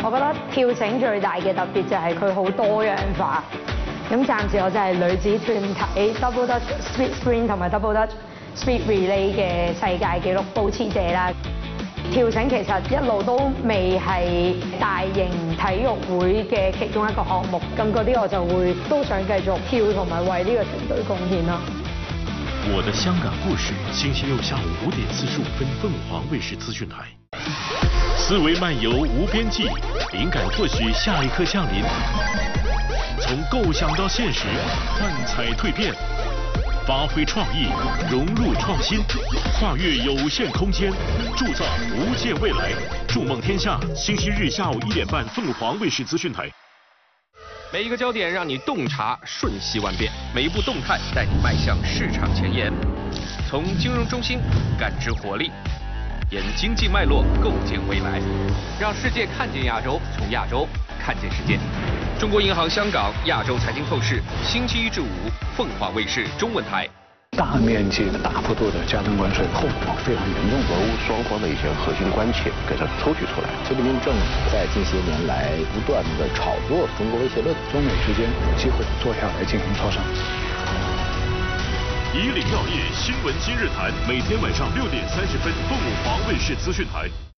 我覺得跳繩最大嘅特別就係佢好多樣化。咁暫時我就係女子團體 Double Dutch Speed Sprint 同埋 Double Dutch Speed Relay 嘅世界紀錄保持者啦。跳繩其實一路都未係大型體育會嘅其中一個項目，咁嗰啲我就會都想繼續跳同埋為呢個團隊貢獻啦。 我的香港故事，星期六下午5點45分，鳳凰衛視資訊台。思維漫遊無邊際，靈感或許下一刻降臨。從構想到現實，幻彩蛻變，發揮創意，融入創新，跨越有限空間，鑄造無限未來。築夢天下，星期日下午1點半，鳳凰衛視資訊台。 每一個焦點讓你洞察瞬息萬變，每一步動態帶你邁向市場前沿。從金融中心感知活力，沿經濟脈絡構建未來，讓世界看見亞洲，從亞洲看見世界。中國銀行香港亞洲財經透視，星期1至5，鳳凰衛視中文台。 大面積的大幅度的加徵關稅，後果非常嚴重， 俄烏雙方的一些核心關切給它抽取出來。 習近平政府在近些年來不斷的炒作中國威脅論， 中美之間有機會坐下來進行磋商。 以嶺藥業新聞今日談，每天晚上6點30分，鳳凰衛視資訊台。